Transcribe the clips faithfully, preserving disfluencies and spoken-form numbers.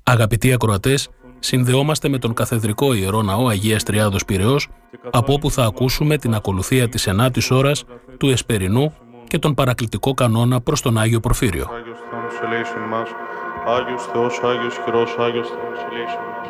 Αγαπητοί ακροατές, συνδεόμαστε με τον Καθεδρικό Ιερό Ναό Αγίας Τριάδος Πειραιώς, από όπου θα ακούσουμε την ακολουθία της ενάτης ώρας του Εσπερινού και τον παρακλητικό κανόνα προς τον Άγιο Πορφύριο. Άγιος Θεός, ελέησον ημάς. Άγιος Θεός, Άγιος Χειρός, Άγιος Θεός, ελέησον ημάς.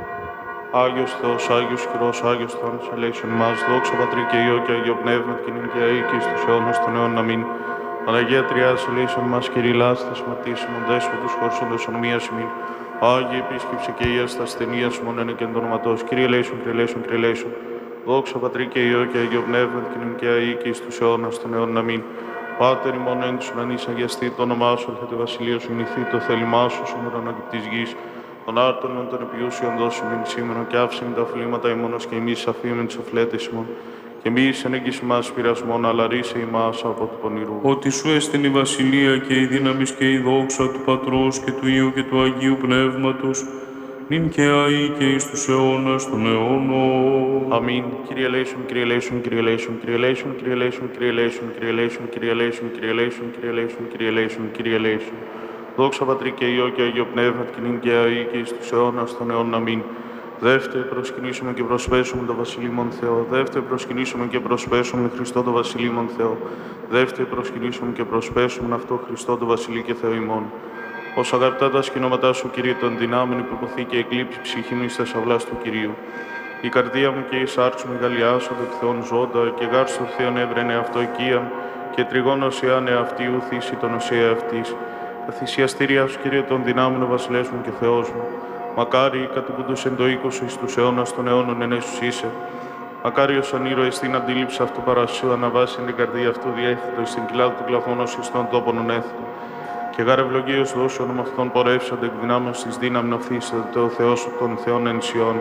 Άγιος Θεός, Άγιος Χειρός, Άγιος Θεός, ελέησον ημάς. Δόξα Πατρί και Υιό και Αγίο Πνεύμα, και νυν και αεί και εις τους αιώνας των αιώνων. Αμήν. Παναγία Τριάδος, ελέησον ημάς. Κύριε λάστας, ματήσιμον, δέσποτος, χωρσόντος ονομίας ημίν. Άγιε επίσκεψε και Υιάς τα ασθενεία σου μόνο είναι και εν το όνοματός. Κύριε ελέησον, Κύριε ελέησον, Κύριε ελέησον. Δόξα Πατρί και Υιό και Αγίο Πνεύμα, και νυν και αεί και εις τους αιώνας των αιώνων. Αμήν. Πάτερ ημών εν τους ουρανείς, αγιαστεί το όνομά σου, έρχεται βασιλεία σου, γεννηθεί το θέλημά σου, σήμερον και της γης. Των άρτων των επιούσιων δώσου μην σήμερον, και άφησε τα φλήματα ημώνας και εμείς αφήμεν τους αφλέτες ημών. Και εμείς εν εγγύς ημάς πειρασμόν, αλλά ρίσε ημάς από του πονηρού. Ότι σου έστειν η βασιλεία και η δύναμις και η δόξα του Πατρός και του Υιού και του Αγίου Πνεύματος, νυν και αεί και εις τους αιώνας των αιώνων. Αμήν. Κύριε ελέησον, Κύριε ελέησον, Κύριε ελέησον, Κύριε ελέησον, Κύριε ελέησον, Κύριε ελέησον, Κύριε ελέησον, Κύριε ελέησον, Κύριε ελέησον, Κύριε ελέησον, Κύριε ελέησον, Κύριε ελέησον. Δόξα Πατρί και Υιό και Αγίο Πνεύμα, και νυν και αεί και εις τους αιώνας των αιώνων. Αμήν. Δεύτε, προσκυνήσουμε και προσπέσουμε το Βασιλείμον Θεό. Δεύτε, προσκυνήσουμε και προσπέσουμε Χριστό το Βασιλείμον Θεό. Δεύτε, προσκυνήσουμε και προσπέσουμε αυτό Χριστό το Βασιλεί και Θεό ημών. Ως αγαπητά τα σκηνώματά σου, Κύριε, των δυνάμεων υποποθεί και εκλείψει ψυχή μου εις τας αυλάς του Κυρίου. Η καρδία μου και η σάρξ μου γαλλιάσονται εκ Θεών ζώντα, και γάρ στο Θεόν έβρενε αυτό οικία, και τριγώνος εάν εαυτή ουθήσει τον οσία αυτής. Τα θυσιαστήριά σου, Κύριε, των δυνάμεων ο Βασιλεύς μου και Θεός μου. Μακάρι κατοικούντος εν το οίκος εις τους αιώνας των αιώνων εν έσους είσαι. Μακάριος αν ήρωες την αντίληψη αυτού παρασού, αναβάσει την καρδία αυτού διέθετο εις την κοιλάδα του κλαφώνος εις των τόπων ονέθετο. Και γάρ ευλογίος δώσου όνομα αυτών πορεύσονται εκ δυνάμεως της δύναμην οφθήσεται ο Θεός των Θεών εν Σιών.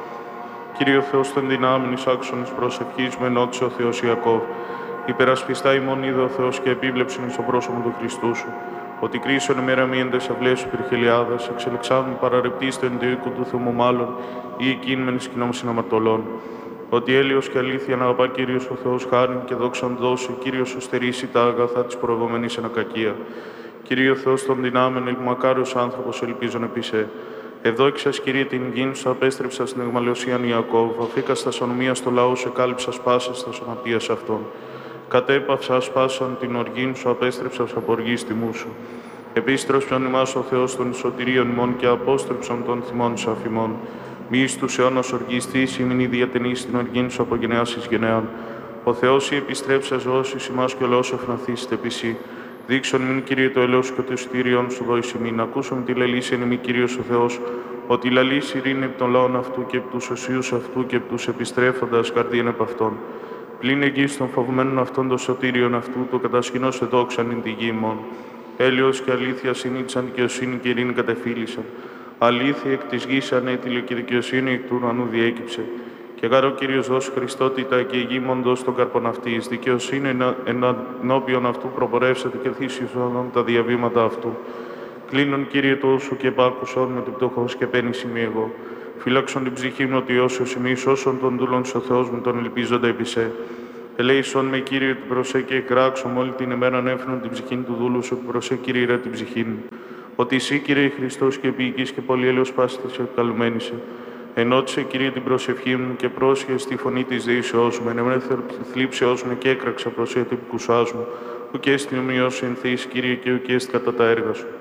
Κύριε ο Θεός των δυνάμεων εις άξονες προσευχής μου ενώτησε ο Θεός Ιακώβ. Υπερασπιστά ημών είδε ο Θεός και επίβλεψεν εις το πρόσωπο του Χριστού σου. Ότι κρίσον ημέρα μη εν τες αυλές σου πυρχελιάδας, εξελεξάνουν παραρρεπτήστε εν το οίκο του Θεού μάλλον, ή εκείνμεν εις κοινών συναμαρτωλών. Ότι έλεος και αλήθεια να αγαπά Κύριος ο Θεός χάριν και δόξαν δώσει, Κύριος σου στερήσει τα αγαθά της προηγούμενης εν ακακία. Κύριε ο Θεός των δυνάμεων, μακάριος άνθρωπος ελπίζων επισέ. Ευδόξας, Κύριε, την γην σου απέστρεψα στην εγμαλαιοσίαν Ιακώβ, αφήκα στα ονομία στο λαό σου, εκάλυψα σπάσες στα σωματείας αυτών. Κατέπαυσα σπάσαν την οργήν σου, απέστρεψα από οργή τιμού σου. Επίστρεψαν ημάς ο Θεός των σωτηρίων ημών και απόστρεψαν των θυμών σου αφημών. Μη εις τους αιώνας οργιστής, ημιν η διατενής την οργήν σου από γενεάς εις γενεάν. Ο Θεός η επιστρέψα ζώσεις ημάς και ο λαός ευναθήσετε επισή. Δείξον μην, Κύριε, το ελαιός και το εισιτήριον σου δώσει μην. Ακούσον τη λαλήση εν ημί, Κύριος ο Θεός, ότι λαλήσει ειρήνη επ' των λαών αυτού και επ' τους οσίους αυτού και επ' τους επιστρέφοντας καρδίαν επ' αυτών. Πλην εγγύς των φοβμένων αυτών των σωτήριων αυτού, το κατασκηνώς εδόξαν εν τη γη ημών. Έλεος και αλήθεια συνήθισαν, δικαιοσύνη και ειρήνη κατεφύλησαν. Αλήθεια εκ της γης ανέτειλε και δικαιοσύνη εκ του ουρανού διέκυψε. Και γάρ ο Κύριος δώσει Χριστότητα και η γη μον δώσει τον καρπον αυτής. Δικαιοσύνη ενώπιον αυτού προπορεύσατε και θύσισον τα διαβήματα αυτού. Κλείνον, Κύριε, το σου και επάκουσον με την πτωχός και πένης ημί εγώ. Φύλαξον την ψυχή μου ότι όσος ημείς όσων των δούλων ο Θεός μου τον ελπίζοντα επισέ. Ελέησον με, Κύριε, την προσέ και εκράξον όλη την ημέρα ανέφερον την ψυχή του δούλου σου, προσέ, Κύριε, ρε, την ψυχή μου. Ότι εσύ, Κύριε Χριστός και ποιητής και πολυέλεος πάσης επικαλουμένησε. Ενώτησε, Κύριε, την προσευχή μου και πρόσχε στη φωνή της δεήσεώς μου. Ενεμέθερ θλίψεώς μου και έκραξα προσέ την επικουσάς μου. Ουκ έστι ομοιός εν θεής, Κύριε, και ουκ έστι κατά τα έργα σου.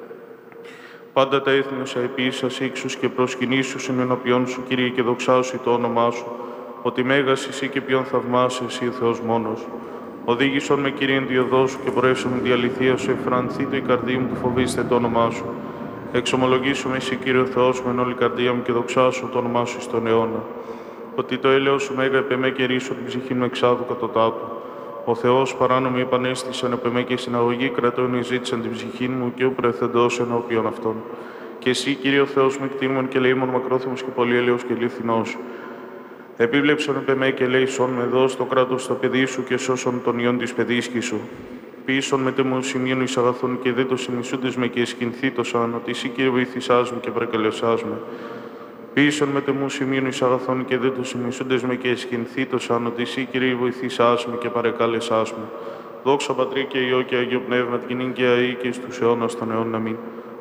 Πάντα τα έθνη όσα επίσης ύξους και προσκυνήσους εν ενώπιόν σου, Κύριε, και δοξάσου το όνομά σου. Ότι μέγας εσύ και ποιον θαυμάσαι εσύ, ο Θεός μόνος. Οδήγησον με, Κύριε, εν τη οδό σου και προεύσον με τη αληθεία σου. Εφρανθεί το η καρδία μου, του φοβήστε το όνομά σου. Εξομολογήσουμε εσύ, Κύριε ο Θεός μου, εν όλη καρδία μου και δοξάσου το όνομά σου στον αιώνα. Ότι το έλεος σου μέγα επεμέ και ρίσω την ψυχή μου εξάδου κατωτάτου. Ο Θεός παράνομοι επανέστησαν επεμέ και συναγωγή κρατών εζήτησαν την ψυχή μου και ουπρεθεντός ενώπιον αυτών. Και εσύ, Κύριε ο Θεός μου, εκτίμων και λέημον μακρόθυμος και πολυέλεος και λιθινός. Επίβλεψον επεμέ και λέησον με δώσ' το κράτος στο παιδί σου και σώσον τον ιόν της παιδίσκη σου. Πείσον με τεμού σημείων εις αγαθών και δε το συνισούντες με και εσκυνθήτωσαν, ότι εσύ, Κύριε, βοηθησάς μου και προκαλεσάς με. Πείσον με τεμού σημείων εις αγαθών και δε το συνισούντες με και εσκυνθήτωσαν, ότι εσύ, Κύριε, βοηθησάς με και παρεκάλεσάς με. Δόξα Πατρί και Υιό και Αγίο Πνεύμα, την και αεί και εις τους αιώνας των αιώνων. Αμήν.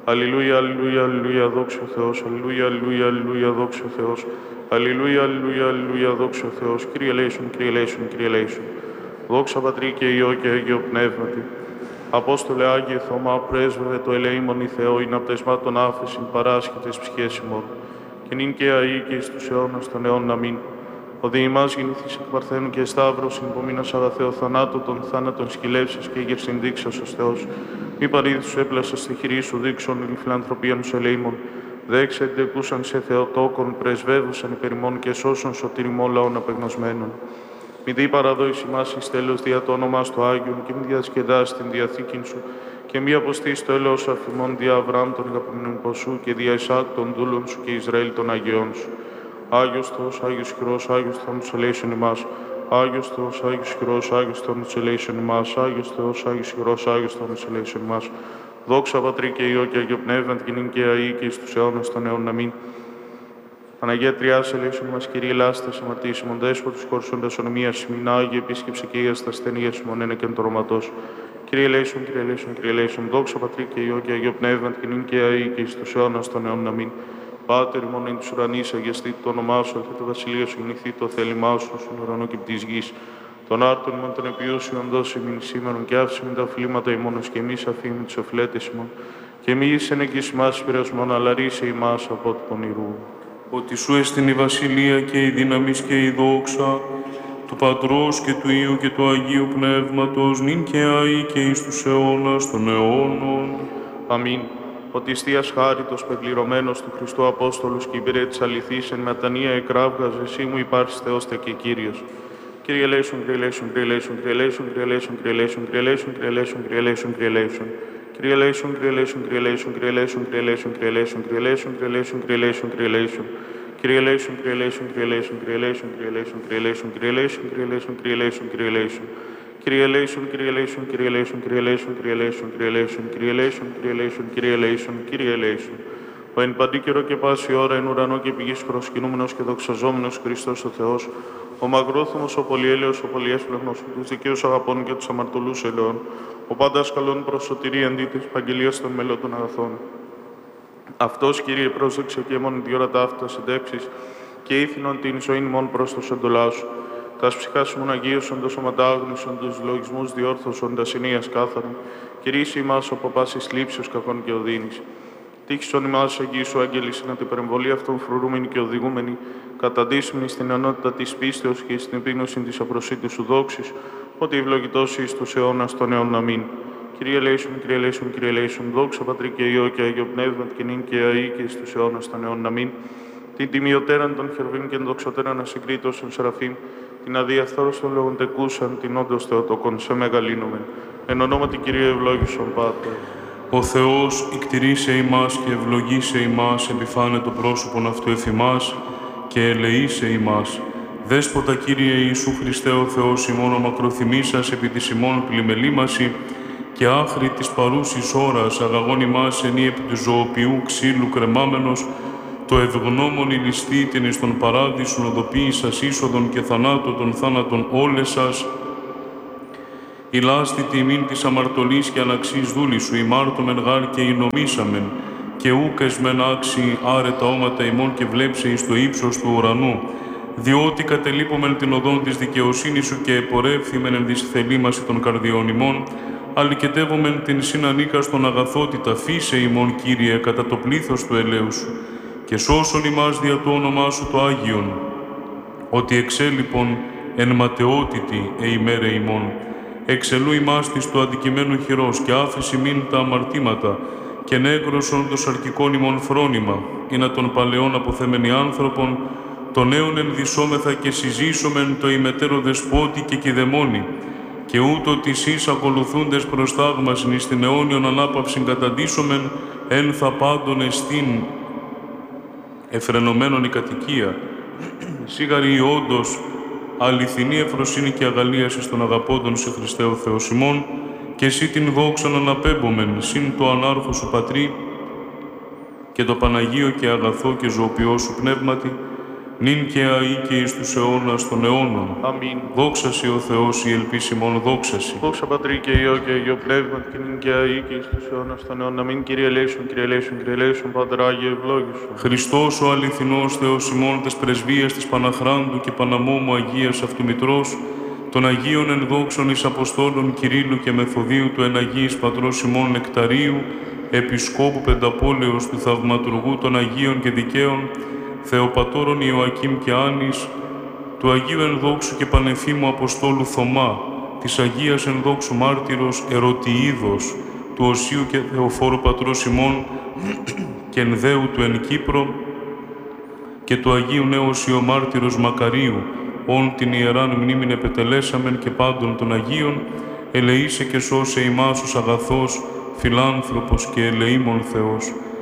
Αλληλούια, αλληλούια, αλληλούια, δόξα ο Θεός. Αλληλούια, αλληλούια, αλληλούια, δόξα ο Θεός. Αλληλούια, αλληλούια, αλληλούια, δόξα ο Θεός. Κύριε ελέησον, Κύριε ελέησον, Κύριε ελέησον. Δόξα Πατρί και Υιό και Αγίο Πνεύματι. Απόστολε Άγιε Θωμά, πρέσβευε το ελεήμονι Θεό, ειν απτεσμάτων άφεσιν παράσχετες ψυχές ημών. Και νυν και αεί και εις τους αιώνας των αιώνων αμήν. Ο δι' ημάς γεννηθείς εκ Παρθένου και Σταύρος, υπομείνας αγαθέω θανάτου των θάνατων σκυλεύσας και ηγερσιν δείξας ως Θεός. Μη παρήδη σου έπλασας στη χειρή σου δείξον η φιλανθρωπίαν σου ελεήμων. Δέξε εντεκούσαν σε Θεοτόκον, πρεσβεύουσαν υπερημών και σώσον σωτηριμών λαών απεγνωσμένων. Μη δει παραδόηση μας εις τέλος δια το όνομά του Άγιον και μη διασκεδάσει την διαθήκην σου και μη αποστείς το έλεος αφημών δια Αβραάμ των αγαπημένων ποσού και δια Ισάκ των δούλων σου και Ισραήλ των Αγιών σου. Άγιος Θεός, Άγιος Χειρός, Άγιος Θεός ελέησον ημάς. Άγιος Θεός, Άγιος Χειρός, Άγιος Θεός ελέησον ημάς. Άγιος Θεός, Άγιος Χειρός, Άγιος Θεός ελέησον ημάς. Δόξα Πατρί και Υιό και Αγίο Πνεύμα και νυν και αεί και εις τους αιώνας των αιώνων αμήν. Παναγία Τριάς ελέησον ημάς, Κύριε ελάστας αμαρτίας ημών, δέσποτος χωρσόντας ονομίας ημίν, Άγιε επίσκεψε και ίας τα ασθενείας ημών, ένα και εν το ρωματός. Κύριε ελέησον, Κύριε ελέησον, Κύριε ελέησον. Δόξα Πατρί και Υιό και Αγίο Πνεύμα και νυν και αεί και εις τους αιώνας των αιώνων αμήν. Πάτερ ημών εν τους ουρανείς, αγιαστεί το όνομά σου, ελθέ το βασιλείο σου, γεννηθεί το θέλημά σου, στον ουρανό και της γης. Τον άρτον ημών των επιούσιων δώσει ημίν σήμερον και άφησε με τα οφειλήματα ημώνος και εμείς αφήμεν τους οφειλέτες ημών. Και μη εις ενεγγύς ημάς πειρασμόν, αλλά ρίσε ημάς από του πονηρού. Ότι σου έστειν η βασιλεία και η δύναμις και η δόξα του Πατρός και του Υιού και του Αγίου Πνεύματος, νυν και αεί και εις τους αιώνας των αιώνων. Αμήν. Ότι εις Θείας χάριτος πεπληρωμένος του Χριστού Απόστολος και υπηρέτης αληθής εν μετανία εκράβγαζε, εσύ μου υπάρχεις Θεός τε και Κύριος. Κύριε ελέησον, Κύριε ελέησον, Κύριε ελέησον, Κύριε ελέησον, Κύριε ελέησον, Κύριε ελέησον, Κύριε ελέησον, Κύριε ελέησον, Κύριε ελέησον, Κύριε ελέησον. Κύριε ελέησον, Κύριε ελέησον, Κύριε ελέησον, Κύριε ελέησον, Κύριε ελέησον, Κύριε ελέησον, Κύριε ελέησον, Κύριε ελέησον, Κύριε ελέησον, Κύριε ελέησον. Κύριε ελέησον, Κύριε ελέησον, Κύριε ελέησον, Κύριε ελέησον, Κύριε ελέησον, Κύριε ελέησον, Κύριε ελέησον, Κύριε ελέησον, Κύριε ελέησον, Κύριε ελέησον. Κύριε ελέησον, Κύριε ελέησον, Κύριε ελέησον, Κύριε ελέησον, Κύριε ελέησον, Κύριε ελέησον, Κύριε ελέησον, Κύριε ελέησον, Κύριε ελέησον, Κύριε ελέησον. Ο εν παντή καιρό και πάση ώρα εν ουρανό και πηγής προσκυνούμενος και δοξαζόμενος Χριστός ο Θεός, ο μαγρόθυμος, ο πολυέλεος, ο πολυέσπλεχνος, τους δικαίους αγαπών και τους αμαρτωλούς ελαιών, ο πάντα καλών προς σωτηρία αντί της επαγγελίας των μελών των αγαθών. Αυτός, Κύριε, πρόσδεξε και μόνη διόρα ταύτα συντέψεις και ήθινον την ζωή μόν προς το σεντολά σου. Τας ψυχάς μου αγίωσον, το σώματα άγνωσον, τους λογισμούς διόρθωσον, τα συνείας κάθαρον, κυρίσει ημάς από πάσης λήψεως κακών και οδύνης. Τύχησον ημάς αγγί σου άγγελης, να την περιβολή αυτών φρουρούμενη και οδηγούμενη, καταντήσουμε στην ενότητα της πίστεως και στην επίγνωση της απροσίτης σου δόξης, ότι ευλογητός εις τους αιώνας των αιώνων αμήν. Κύριε ελέησον, Κύριε ελέησον, Κύριε ελέησον, δόξα Πατρί και Υιό και Αγίο Πνεύμα και νυν και αεί και εις τους αιώνας των αιώνων αμήν. Την τιμιωτέραν των χερβίμ και δοξωτέραν ασυγκρίτως των Σεραφείμ, την αδιαφθόρως των λογοντεκούσαν, την όντως Θεοτοκόν, σε μεγαλύνομεν. Εν ονόματι Κυρίου ευλόγησον Πάτερ. Ο Θεός ικτηρίσε ημάς και ευλογήσε ημάς, επιφάνε το πρόσωπον αυτού εφημάς και ελεήσε ημάς. Δέσποτα Κύριε Ιησού Χριστέ ο Θεός ημών ο μακροθυμήσας επί της ημών πλημελήμαση και άχρη της παρούσης ώρας αγαγών ημάς ενή επί του ζωοποιού ξύλου κρεμάμενος, το ευγνώμων ηλιστή την εις τον παράδεισον οδοποίησας είσοδον και θανάτων των θάνατων όλες σας, η λάστη τιμήν της αμαρτωλής και αναξής δούλη σου, ημάρτωμεν γάρ και εινομήσαμεν, και ούκες μεν άξιοι άρετα όματα ημών και βλέψε εις το ύψος του ουρανού, διότι κατελείπομεν την οδόν της δικαιοσύνης σου και επορεύθημεν εν της θελήμαση των καρδιών ημών, αλικετεύομεν την συνανίκαστον αγαθότητα φύσε ημών, Κύριε, κατά το πλήθος του ελέου σου, και σώσον ημάς δια το όνομά σου το Άγιον, ότι εξέλιπον εν ματαιότητη εημέρε ημών. Εξελού ημάς της το αντικειμένου χειρός και άφηση μην τα αμαρτήματα και νέκρωσον το σαρκικών ημών φρόνημα, ή να των παλαιών αποθέμενοι άνθρωπον, των νέων ενδυσόμεθα και συζήσομεν το ημετέρω δεσπότη και κηδεμόνι, και ούτω της εις ακολουθούντες προς τάγμασιν εις την αιώνιον ανάπαυσιν καταντήσομεν, εν θα πάντων εστίν εφρενωμένον η κατοικία, σίγαρη όντως αληθινή ευφροσύνη και αγαλίαση στον αγαπώντων σε Χριστέ ο Θεός ημών, και εσύ την δόξαν αναπέμπομεν, συν το ανάρχο σου Πατρί, και το Παναγίο και αγαθό και ζωοποιό σου Πνεύματι, νυν και αεί και εις τους αιώνας των αιώνων. Αμήν. Δόξα σοι ο Θεός, η ελπίσιμον δόξα σοι. Δόξα Πατρί και Υιό και Αγίο Πνεύματι και νυν και αεί και εις τους αιώνας των αιώνων. Αμήν. Κύριε ελέησον, Κύριε ελέησον, Κύριε ελέησον, Πάτερ Άγιε ευλόγησον. Χριστός ο αληθινός Θεός ημών τες πρεσβείας της Παναχράντου και Παναμόμου Αγίας αυτού Μητρός, των Αγίων ενδόξων εις Αποστόλων Κυρίλλου και Μεθοδίου του εν Αγίης Πατρός ημών Νεκταρίου, Επισκόπου Πενταπόλεως του Θαυματουργού των Αγίων και Δικαίων, Θεοπατώρων Ιωακήμ και Άνης, του Αγίου ενδόξου και Πανεφήμου Αποστόλου Θωμά, της Αγίας ενδόξου Μάρτυρος Ερωτιίδος, του Οσίου και Θεοφόρου Πατρός ημών και Ενδαίου του εν Κύπρο, και του Αγίου Νέος Ιωμάρτυρος Μακαρίου, όν την Ιεράν μνήμην επετελέσαμεν και πάντων των Αγίων, ελεήσε και σώσε ημάς ως αγαθός, φιλάνθρωπος και ελεήμων Θεός.